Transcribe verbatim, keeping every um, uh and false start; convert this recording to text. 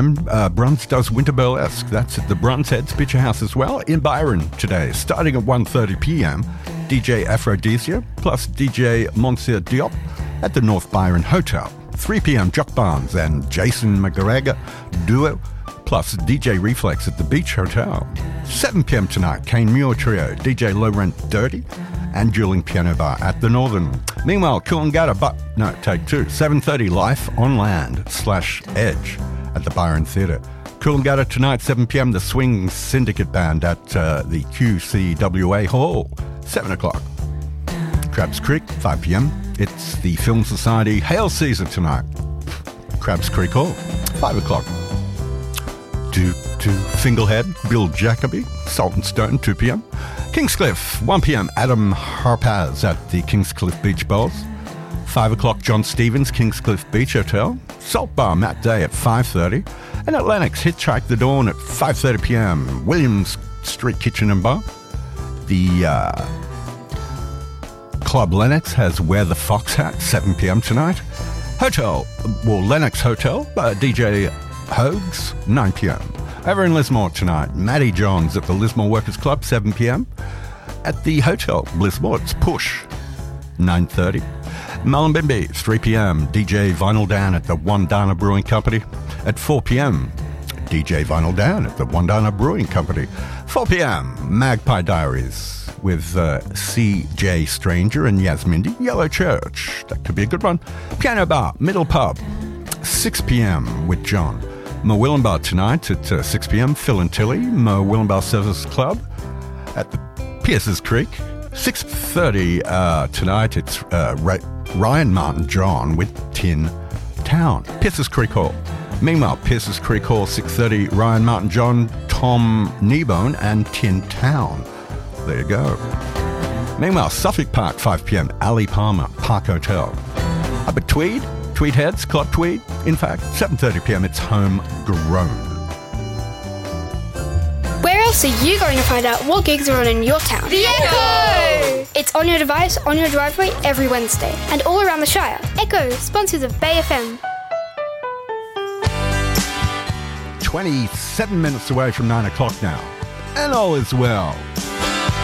Uh, Bruns does Winter Burlesque. That's at the Bruns Heads Picture House as well in Byron today. Starting at one thirty p.m, D J Aphrodisia plus D J Monsieur Diop at the North Byron Hotel. three p.m, Jock Barnes and Jason McGregor duo plus D J Reflex at the Beach Hotel. seven p.m. tonight, Kane Muir Trio, D J Low Rent Dirty and Dueling Piano Bar at the Northern. Meanwhile, Coolangatta, but no, take two, seven thirty Life on Land slash Edge at the Byron Theatre. Coolangatta tonight, seven p.m, the Swing Syndicate Band at uh, the Q C W A Hall, seven o'clock. Crabs Creek, five p.m, it's the Film Society Hail Caesar tonight. Crabs Creek Hall, five o'clock. To, to Finglehead, Bill Jacoby, Salt and Stone, two p.m. Kingscliff, one p.m, Adam Harpaz at the Kingscliff Beach Bowls. five o'clock, John Stevens, Kingscliff Beach Hotel. Salt Bar, Matt Day at five thirty. And at Lennox, Hitchhike the Dawn at five thirty p.m. Williams Street Kitchen and Bar. The uh, Club Lennox has Wear the Fox Hat, seven p.m. tonight. Hotel, well, Lennox Hotel, uh, D J Hoags, nine p.m. Over in Lismore tonight, Matty Johns at the Lismore Workers Club, seven p.m. At the Hotel Lismore, it's Push, nine thirty. Mullumbimby, three p.m. D J Vinyl Dan at the Wandana Brewing Company. At four p.m, D J Vinyl Dan at the Wandana Brewing Company. four p.m, Magpie Diaries with uh, C J Stranger and Yasmindi, Yellow Church. That could be a good one. Piano Bar, Middle Pub, six p.m. with John. Mo Willenbar tonight at uh, six p.m, Phil and Tilly, Mo Willenbar Service Club at the Pierce's Creek. six thirty uh, tonight, it's uh, Ray- Ryan Martin John with Tin Town, Pierce's Creek Hall. Meanwhile, Pierce's Creek Hall, six thirty, Ryan Martin John, Tom Kneebone and Tin Town. There you go. Meanwhile, Suffolk Park, five p.m, Ali Palmer, Park Hotel. Up at Tweed, Tweed Heads, Club Tweed, in fact, seven thirty p.m, it's Homegrown. Where else are you going to find out what gigs are on in your town? The Echo! It's on your device, on your driveway, every Wednesday. And all around the Shire. Echo, sponsors of Bay F M. twenty-seven minutes away from nine o'clock now. And all is well.